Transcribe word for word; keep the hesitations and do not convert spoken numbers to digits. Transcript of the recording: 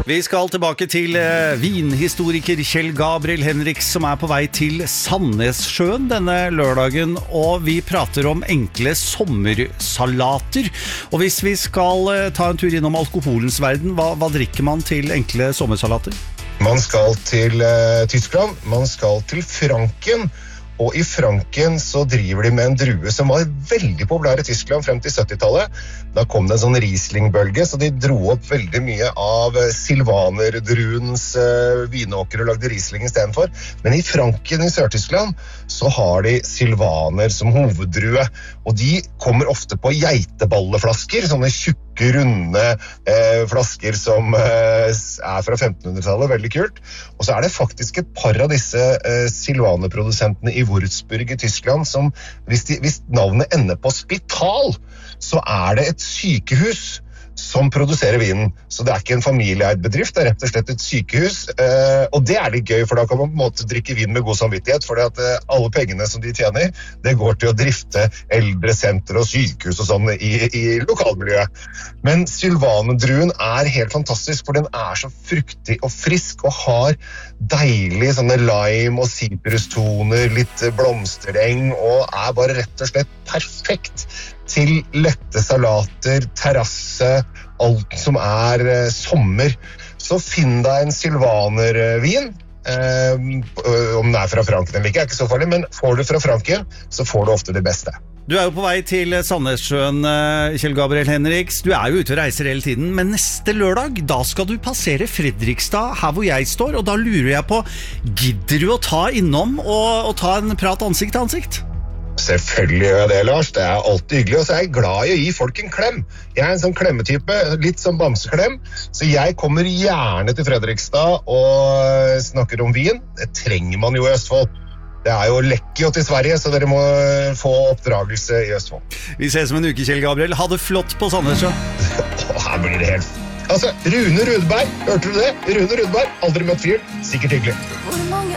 Vi skal tilbake til eh, vinhistoriker Kjell Gabriel Henriks som er på vei til Sandnessjøen denne lørdagen, og vi prater om enkle sommersalater. Og hvis vi skal eh, ta en tur innom alkoholens verden, hva, hva drikker man til enkle sommersalater? Man skal til uh, Tyskland, man skal til Franken, og i Franken så driver de med en drue som var veldig populær i Tyskland frem til syttitallet. Da kom det en sånn Riesling-bølge, så de dro opp veldig mye av silvanerdruens uh, vinåker og lagde Riesling i stedet for. Men i Franken i Sør-Tyskland så har de silvaner som hoveddrue, og de kommer ofte på geiteballeflasker, sånne tjukke, runde eh, flasker som eh, er fra femtenhundretallet, veldig kult. Og så er det faktisk et par av disse eh, silvaneprodusentene i Würzburg i Tyskland som, hvis, de, hvis navnet ender på spital, så er det et sykehus som produserer vinen. Så det er ikke en familieeid bedrift, det er rett og slett et sykehus. Eh, og det er litt gøy, for da kan man på en måte drikke vin med god samvittighet, for at eh, alle pengene som de tjener, det går til å drifte eldresenter og sykehus og sånn i, i lokalmiljøet. Men silvanedruen er helt fantastisk, for den er så fruktig og frisk, og har deilig sånne lime og sitrustoner, litt blomstereng, og er bare rett og slett perfekt til lette salater, terrasse, alt som er eh, sommer. Så finn deg en silvanervin, eh, om den er fra Franken eller ikke, er ikke så farlig, men får du fra Franken, så får du ofte det beste. Du er jo på vei til Sandnessjøen, Kjell Gabriel Henriks. Du er jo ute og reiser hele tiden, men neste lørdag, da skal du passere Fredrikstad, her hvor jeg står, og da lurer jeg på, gidder du å ta innom og, og ta en prat ansikt til ansikt? Selvfølgelig gjør jeg det, Lars. Det er alltid hyggelig, og så er jeg glad i å gi folk en klem. Jeg er en sånn klemmetype, litt som bamseklem, så jeg kommer gjerne til Fredrikstad og snakker om vin. Det trenger man jo i Østfold. Det er jo lekkert til Sverige, så dere må få oppdragelse i Østfold. Vi ses om en uke, Kjell Gabriel. Ha det flott på Sandnessjøen. Her blir det helt... Altså, Rune Rudberg, hørte du det? Rune Rudberg, aldri møtt fyr, sikkert hyggelig. Hvor mange